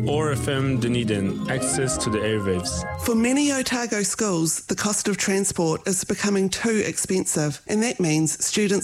OAR FM Dunedin, access to the airwaves. For many Otago schools, the cost of transport is becoming too expensive, and that means students